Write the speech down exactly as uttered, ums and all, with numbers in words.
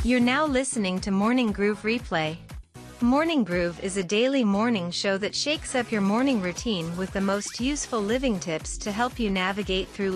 You're now listening to Morning Groove Replay. Morning Groove is a daily morning show that shakes up your morning routine with the most useful living tips to help you navigate through